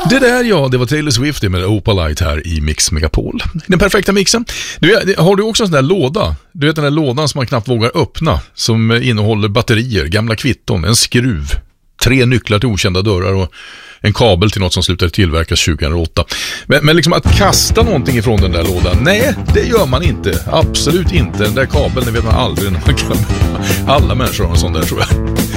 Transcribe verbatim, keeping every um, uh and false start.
Det där, ja, det var Taylor Swift med Opalite här i Mix Megapol. Den perfekta mixen. Du, har du också en sån där låda? Du vet den där lådan som man knappt vågar öppna, som innehåller batterier, gamla kvitton, en skruv, tre nycklar till okända dörrar och en kabel till något som slutade tillverkas tjugohundraåtta. Men, men liksom att kasta någonting ifrån den där lådan, nej, det gör man inte. Absolut inte. Den där kabeln, det vet man aldrig när man kan. Alla människor har en sån där, tror jag.